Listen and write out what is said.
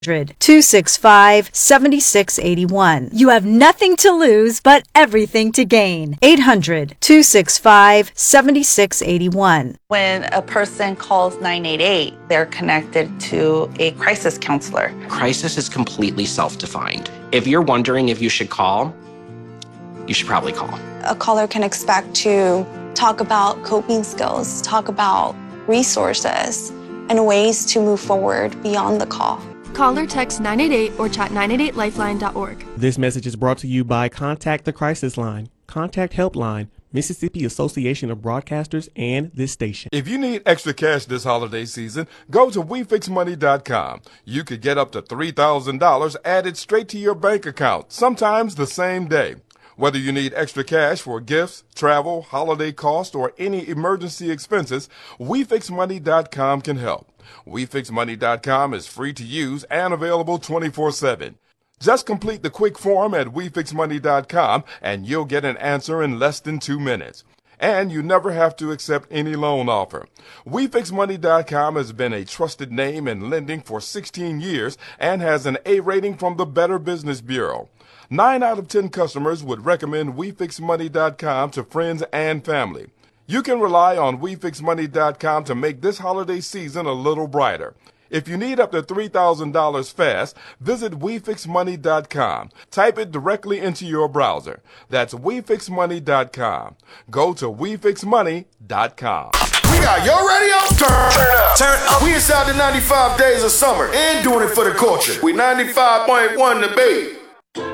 800-265-7681. You have nothing to lose but everything to gain. 800-265-7681. When a person calls 988, they're connected to a crisis counselor. Crisis is completely self-defined. If you're wondering if you should call, you should probably call. A caller can expect to talk about coping skills, talk about resources, and ways to move forward beyond the call. Call or text 988 or chat 988lifeline.org. This message is brought to you by Contact the Crisis Line, Contact Helpline, Mississippi Association of Broadcasters, and this station. If you need extra cash this holiday season, go to WeFixMoney.com. You could get up to $3,000 added straight to your bank account, sometimes the same day. Whether you need extra cash for gifts, travel, holiday costs, or any emergency expenses, WeFixMoney.com can help. WeFixMoney.com is free to use and available 24/7. Just complete the quick form at WeFixMoney.com and you'll get an answer in less than 2 minutes. And you never have to accept any loan offer. WeFixMoney.com has been a trusted name in lending for 16 years and has an A rating from the Better Business Bureau. 9 out of 10 customers would recommend WeFixMoney.com to friends and family. You can rely on WeFixMoney.com to make this holiday season a little brighter. If you need up to $3,000 fast, visit WeFixMoney.com. Type it directly into your browser. That's WeFixMoney.com. Go to WeFixMoney.com. We got your radio. Turn up. We inside the 95 days of summer and doing it for the culture. We 95.1 The Bay.